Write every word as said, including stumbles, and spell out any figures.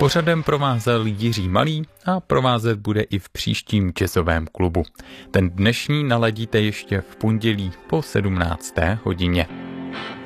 Pořadem provázel Jiří Malý a provázet bude i v příštím jazzovém klubu. Ten dnešní naladíte ještě v pondělí po sedmnácté hodině.